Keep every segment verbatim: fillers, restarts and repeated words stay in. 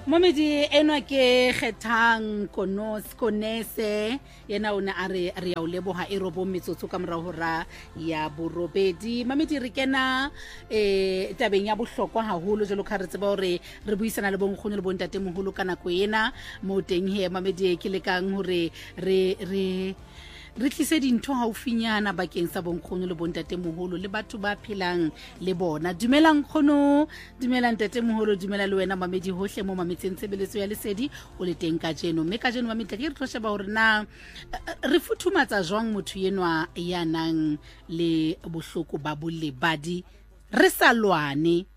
Momedi eno ke kgethang konos konese yena ona are re ya o leboha e robo metsotso ka morao hora ya borobedi. Mamedi re kena eh tabeng ya bohlokwa haholo jalo ka re tseba hore re buisana le bonkgono le bontate moholo kana ko ena mo teng he Mamedi ke lekang hore re re re tlise dintho haufinyana bakeng sa bonkgono le bontate moholo le batho ba phelang le bona. Dumelang nkgono, dumelang ntate moholo, dumela le wena Mamedi hohle mo mametseng tshebeletso ya lesedi o le teng ka jeno. Mme ka jeno Mamedi ke re tlo sheba hore na re futhumatsa jwang motho yenwa ya nang le bohloko ba bolebadi re sa lwane.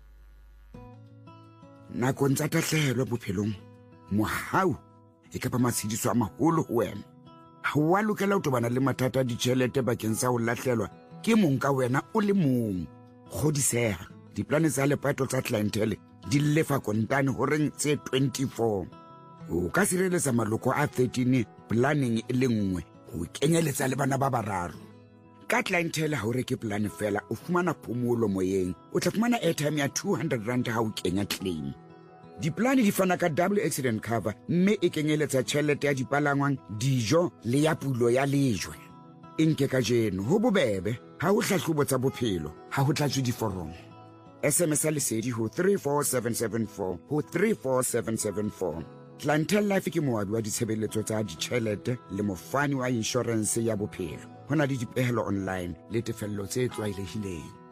Nakong tsa tahlehelo bophelong mohau e ka ba matshediso a maholo ho wena. Ha wa lokela ho tobana le mathata a ditjhelete bakeng sa ho lahlelwa ke mong ka wena o le mong. Kgodiseha diplane tsa lepato tsa clientele di lefa kontane horeng tse twenty-four. O ka sireletsa maloko a thirteen planning e le nngwe ho kenyeletsa le bana ba bararo. Ka clientele ha o reke plan fela o fumana phomolo moyeng, o tla fumana airtime ya two hundred rand ha o kenya claim. Diplane di fana ka double accident cover mme e kenyeletsa tjhelete ya dipalangwang, dijo le ya pulo ya lejwe. Inke ka jeno ho bobebe ha ho hlahlobo tsa bophelo ha ho tlatswe diforomo. S M S lesedi ho three four seven seven four ho three four seven seven four. Clientele Life ke moabi wa ditshebeletso tsa ditjhelete le mofani wa insurance ya bophelo. Hona le dipehelo online le tefello tse tlwaelehileng.